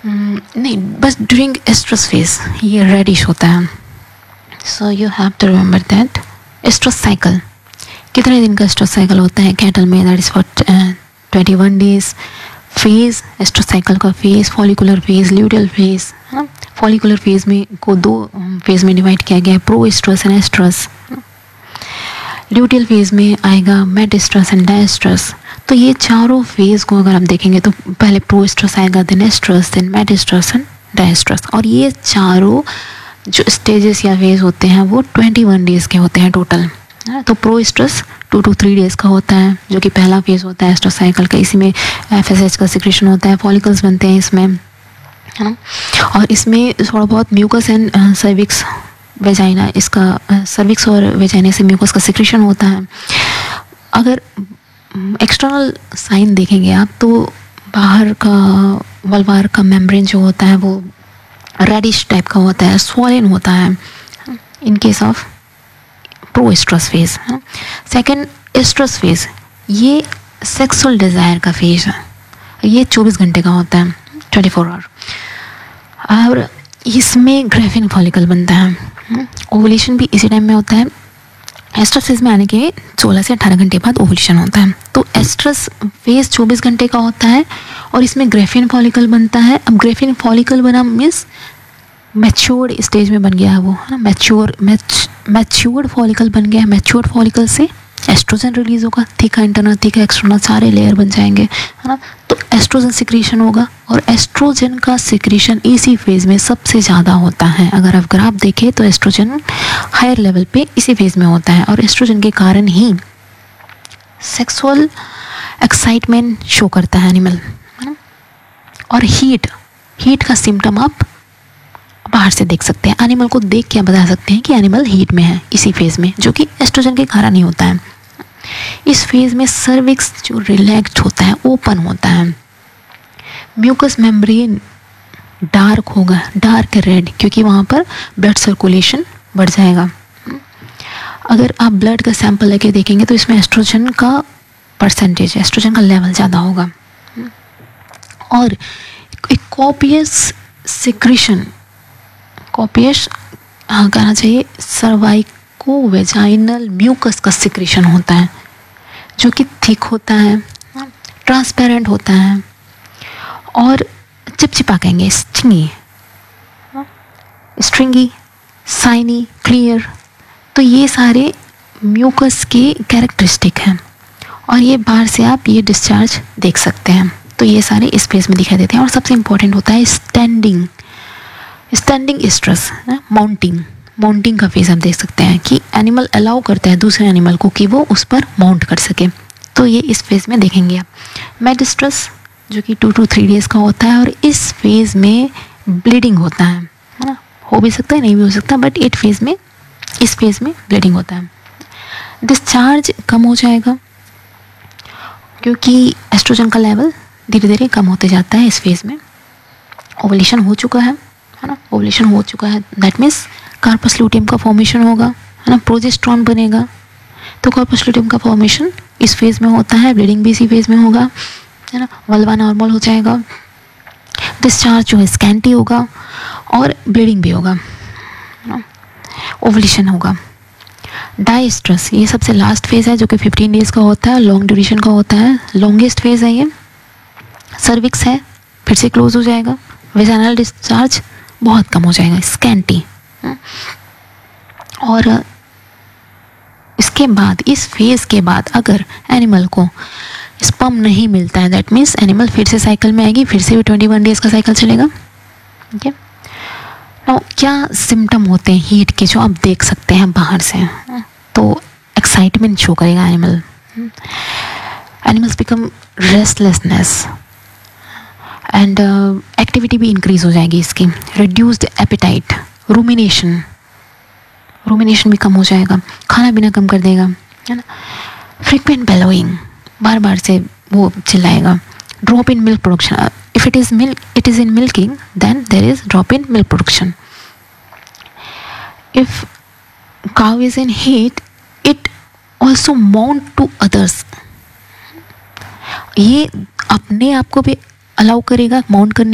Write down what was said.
नहीं, बस during oestrus phase ये रेडिश होता है. So you have to remember that. Oestrus cycle कितने दिन का एस्ट्रस साइकिल होता है कैटल में? That is for 21 days. Phase, oestrus cycle का phase, follicular phase, luteal phase. Follicular phase में को दो फेज में डिवाइड किया गया है, pro oestrus and oestrus. Luteal phase में आएगा मेट एस्ट्रस एंड डायस्ट्रस. तो ये चारों फेज को अगर आप देखेंगे तो पहले प्रो एस्ट्रस आएगा, then oestrus, then met oestrus and डायस्ट्रस. और ये चारों जो स्टेजेस या फेज होते हैं वो 21 days के होते हैं टोटल. तो प्रो एस्ट्रस 2 to 3 days का होता है, जो कि पहला फेज होता है एस्ट्रस साइकिल का. इसी में FSH का सिक्रेशन होता है, फॉलिकल्स बनते हैं इसमें, है ना. और इसमें थोड़ा बहुत म्यूकस एंड सर्विक्स वेजाइना, इसका सर्विक्स और वेजाइना से म्यूकस का सिक्रेशन होता है. अगर एक्सटर्नल साइन देखेंगे आप तो बाहर का वल्वार का मेम्ब्रेन जो होता है वो रेडिश टाइप का होता है, स्वॉलन होता है in case of pro oestrus phase. Second oestrus phase, ये सेक्सुअल डिज़ायर का फेज है. ये 24 घंटे का होता है, 24 आवर. और इसमें ग्रेफिन फॉलिकल बनता है. ओवुलेशन भी इसी टाइम में होता है. एस्ट्रस फेज में आने के 16 से 18 घंटे बाद ओवुलेशन होता है. तो एस्ट्रस फेज 24 घंटे का होता है और इसमें ग्रेफिन फॉलिकल बनता है. अब ग्रेफिन फॉलिकल बना मीन्स मैच्योर्ड स्टेज में बन गया है वो, है ना. मैच्योर्ड फॉलिकल बन गया है. मैच्योर्ड फॉलिकल से एस्ट्रोजन रिलीज होगा, थिका इंटरनल, थिका एक्सटर्नल, सारे लेयर बन जाएंगे, है ना. तो एस्ट्रोजन सिक्रीशन होगा और एस्ट्रोजन का सिक्रीशन इसी फेज में सबसे ज़्यादा होता है. अगर आप ग्राफ देखें तो एस्ट्रोजन हायर लेवल पे इसी फेज में होता है और एस्ट्रोजन के कारण ही सेक्सुअल एक्साइटमेंट शो करता है एनिमल, है ना. और हीट का सिम्टम आप बाहर से देख सकते हैं. एनिमल को देख के बता सकते हैं कि एनिमल हीट में है इसी फेज में, जो कि एस्ट्रोजन के कारण ही होता है. इस फेज में सर्विक्स जो रिलैक्स्ड होता है, ओपन होता है. म्यूकस मेम्ब्रेन डार्क होगा, डार्क रेड, क्योंकि वहाँ पर ब्लड सर्कुलेशन बढ़ जाएगा. अगर आप ब्लड का सैंपल लेके देखेंगे तो इसमें एस्ट्रोजन का परसेंटेज, एस्ट्रोजन का लेवल ज़्यादा होगा. और एक कॉपियस सिक्रीशन, कॉपियस कहना चाहिए, सर्वाइकोवेजाइनल म्यूकस का सिक्रीशन होता है, जो कि थिक होता है, ट्रांसपेरेंट होता है और चिपचिपा कहेंगे, स्ट्रिंगी, साइनी, क्लियर. तो ये सारे म्यूकस के कैरेक्टरिस्टिक हैं और ये बाहर से आप ये डिस्चार्ज देख सकते हैं. तो ये सारे इस फेज में दिखाई देते हैं. और सबसे इम्पोर्टेंट होता है स्टैंडिंग एस्ट्रस, माउंटिंग का फेज आप देख सकते हैं कि एनिमल अलाउ करता है दूसरे एनिमल को कि वो उस पर माउंट कर सके. तो ये इस फेज में देखेंगे आप. मेट एस्ट्रस जो कि 2 to 3 days का होता है और इस फेज में ब्लीडिंग होता है ना. हो भी सकता है, नहीं भी हो सकता, बट इस फेज में ब्लीडिंग होता है. डिस्चार्ज कम हो जाएगा क्योंकि एस्ट्रोजन का लेवल धीरे धीरे कम होते जाता है इस फेज में. ओवुलेशन हो चुका है ना. ओवुलेशन हो चुका है, दैट मीन्स कार्पस लूटियम का फॉर्मेशन होगा, है ना. प्रोजेस्टेरॉन बनेगा. तो कार्पस लूटियम का फॉर्मेशन इस फेज में होता है. ब्लीडिंग भी इसी फेज में होगा, है ना. वल्वा नॉर्मल हो जाएगा. डिस्चार्ज जो है स्कैंटी होगा और ब्लीडिंग भी होगा, है ना. ओवुलेशन होगा. डायस्ट्रस ये सबसे लास्ट फेज है जो कि 15 days का होता है, लॉन्ग ड्यूरेशन का होता है, लॉन्गेस्ट फेज है ये. सर्विक्स है, फिर से क्लोज हो जाएगा. वेजाइनल डिस्चार्ज बहुत कम हो जाएगा, स्कैंटी. और इसके बाद, इस फेज के बाद अगर एनिमल को स्पर्म नहीं मिलता है, दैट मीन्स एनिमल फिर से साइकिल में आएगी, फिर से भी 21 days का साइकिल चलेगा. ठीक है. नाउ क्या सिम्टम होते हैं हीट के जो आप देख सकते हैं बाहर से? तो एक्साइटमेंट शो करेगा animal. Animals become restlessness and activity भी इंक्रीज हो जाएगी इसकी. रिड्यूस्ड एपेटाइट, रूमिनेशन भी कम हो जाएगा, खाना पीना कम कर देगा, है ना. फ्रीक्वेंट बेलोइंग, बार बार से वो चिल्लाएगा. Drop in milk production, if it is in milking, then there is drop in milk production. If cow is in heat, it also mount to others. ये अपने आप को भी अलाउ करेगा माउंट करने